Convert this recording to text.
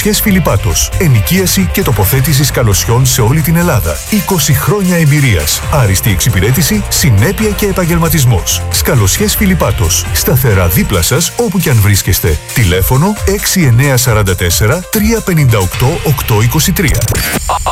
Σκαλοσιές Φιλιππάτος. Ενοικίαση και τοποθέτηση σκαλοσιών σε όλη την Ελλάδα. 20 χρόνια εμπειρίας. Άριστη εξυπηρέτηση, συνέπεια και επαγγελματισμός. Σκαλοσιές Φιλιππάτος. Σταθερά δίπλα σας όπου κι αν βρίσκεστε. Τηλέφωνο 6944 358 823.